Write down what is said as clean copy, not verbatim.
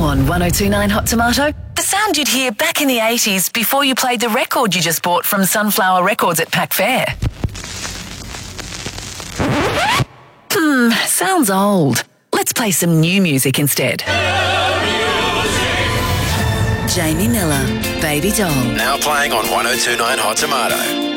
On 1029 Hot Tomato, the sound you'd hear back in the 80s before you played the record you just bought from Sunflower Records at Pack Fair. Sounds old. Let's play some new music instead. Jamie Miller, Baby Doll. Now playing on 1029 Hot Tomato.